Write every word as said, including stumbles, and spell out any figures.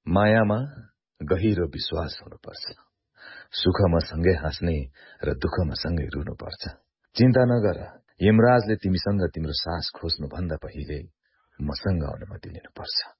मायामा गहिरो विश्वास हुनुपर्छ। सुखमा सँगै हाँस्ने र दुःखमा सँगै रुनुपर्छ। चिन्ता नगर, यमराजले तिमीसँग तिम्रो सास खोज्नु भन्दा पहिले मसँग अनुमति लिनुपर्छ।